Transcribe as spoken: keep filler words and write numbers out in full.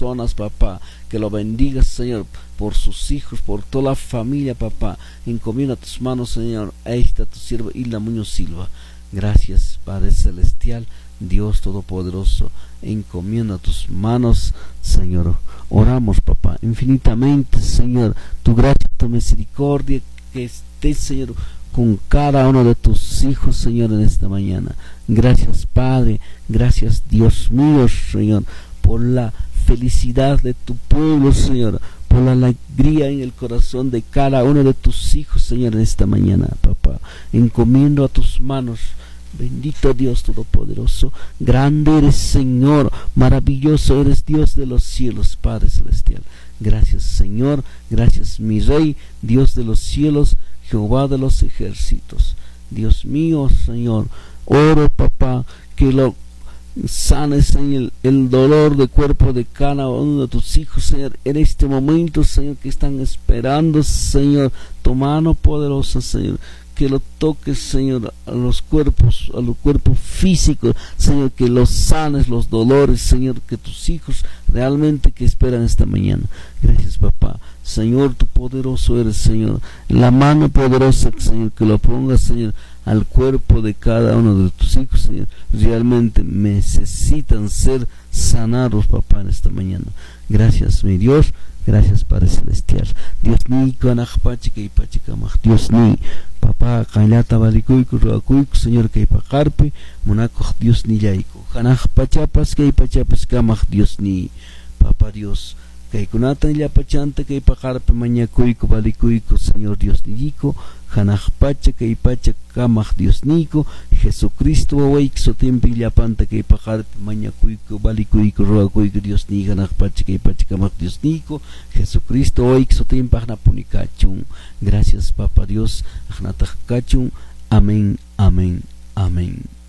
personas, papá, que lo bendigas, Señor, por sus hijos, por toda la familia, papá. Encomienda a tus manos, Señor, a esta tu sierva Hilda Muñoz Silva. Gracias, Padre Celestial, Dios Todopoderoso, encomienda a tus manos, Señor. Oramos, papá, infinitamente, Señor, tu gracia, tu misericordia, que esté, Señor, con cada uno de tus hijos, Señor, en esta mañana. Gracias, Padre, gracias, Dios mío, Señor, por la felicidad de tu pueblo, Señor, por la alegría en el corazón de cada uno de tus hijos, Señor, en esta mañana, papá. Encomiendo a tus manos, bendito Dios Todopoderoso, grande eres, Señor, maravilloso eres, Dios de los cielos, Padre Celestial. Gracias, Señor, gracias, mi Rey, Dios de los cielos, Jehová de los ejércitos. Dios mío, Señor, oro, papá, que lo sanes, Señor, el dolor de cuerpo de cada uno de tus hijos, Señor, en este momento, Señor, que están esperando, Señor, tu mano poderosa, Señor, que lo toques, Señor, a los cuerpos, a los cuerpos físicos, Señor, que los sanes los dolores, Señor, que tus hijos realmente que esperan esta mañana. Gracias, papá. Señor, tu poderoso eres, Señor, la mano poderosa, Señor, que lo pongas, Señor, al cuerpo de cada uno de tus hijos, Señor. Realmente necesitan ser sanados, papá, en esta mañana. Gracias, mi Dios. Gracias, Padre Celestial. Dios ni kanajpachi que ipachikamaj. Dios ni papá kailata balikuyku ruakuyku, Señor, que ipakarpi monaco Dios ni yaiku. Kanajpachapas que ipachapas kamaj. Dios ni papá Dios. Que kunata illapachanta que ipakarpi mañakuyku balikuyku, Señor Dios niyiku. Kanajpacha que ipacha kamaj Dios niku. Jesucristo wawaik sotimpi illapanta que ipakarpi mañakuyku balikuyku ruakuyku Dios ni kanajpacha que ipacha kamaj Dios niku. Jesucristo wawaik sotimpi ajnapunikachun. Gracias, papá Dios, ajnatakachun. Amén, amén, amén.